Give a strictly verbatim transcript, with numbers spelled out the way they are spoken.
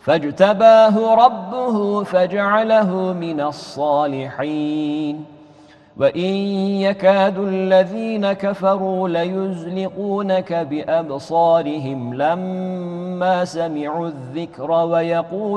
فاجتباه ربه فجعله من الصالحين وإن يكاد الذين كفروا ليزلقونك بأبصارهم لما سمعوا الذكر ويقول